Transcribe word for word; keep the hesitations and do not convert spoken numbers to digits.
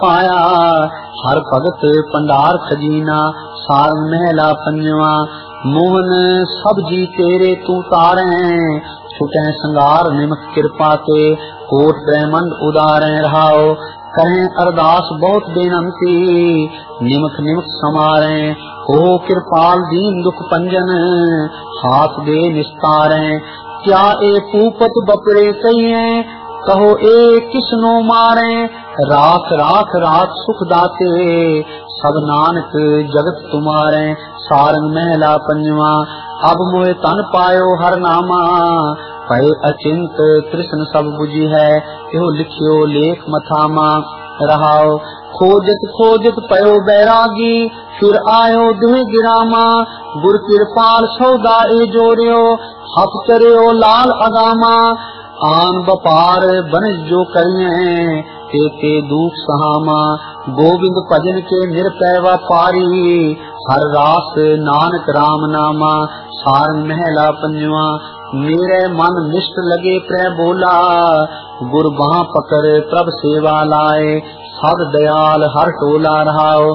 पाया हर भगत भंडार खजीना सार महला पंजवा मोहन सब जी तेरे तू तारे छुटे संगार निमक कृपा ते कोट ब्रह्मंड उदारे रहाओ करें अरदास बहुत बेनंती निमक निमक समारे हो कृपाल दीन दुख पंजन हाथ दे निस्तारे क्या ए पूपत बपरे कहिए कहो ए किसनो मारे राख राख राख सुख दाते सब नानक जगत तुम्हारे सारंग महला पंजवा अब मोए तन पायो हर नामा भय अचिंत कृष्ण सब बुझी है यो लिखियो लेख मथामा रहाओ खोजत खोजत पयो बैरागी फिर आयो दुह गिरामा गुर कृपाल सौदा ए जोड़ियो हथ करियो लाल अगामा आन बपार बनज जो करिए ते ते दुख सहामा गोविंद भजन के निरपै व्यापारी हर रास नानक राम नामा सारंग महला पंजवा मेरे मन निष्ठ लगे प्रै बोला गुर बाह पकड़ प्रभ सेवा लाए सद दयाल हर टोला रहाओ